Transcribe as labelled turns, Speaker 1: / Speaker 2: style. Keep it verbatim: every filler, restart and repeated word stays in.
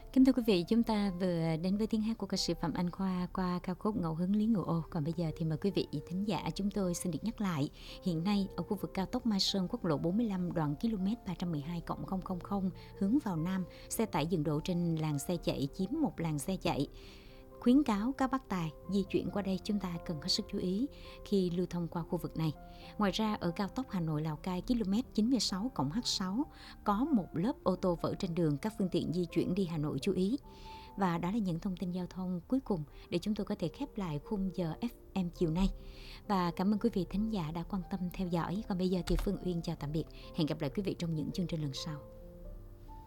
Speaker 1: Kính thưa quý vị, chúng ta vừa đến với tiếng hát của ca sĩ Phạm Anh Khoa qua ca khúc Ngẫu hứng Lý Ngựa Ô. Còn bây giờ thì mời quý vị thính giả chúng tôi xin được nhắc lại. Hiện nay ở khu vực cao tốc Mai Sơn quốc lộ bốn mươi lăm đoạn km ba trăm mười hai không không không hướng vào Nam, xe tải dừng đỗ trên làn xe chạy chiếm một làn xe chạy. Khuyến cáo các bác tài di chuyển qua đây chúng ta cần hết sức chú ý khi lưu thông qua khu vực này. Ngoài ra ở cao tốc Hà Nội Lào Cai km chín mươi sáu H sáu có một lớp ô tô vỡ trên đường, các phương tiện di chuyển đi Hà Nội chú ý. Và đó là những thông tin giao thông cuối cùng để chúng tôi có thể khép lại khung giờ ép em chiều nay. Và cảm ơn quý vị thính giả đã quan tâm theo dõi. Còn bây giờ thì Phương Uyên chào tạm biệt. Hẹn gặp lại quý vị trong những chương trình lần sau.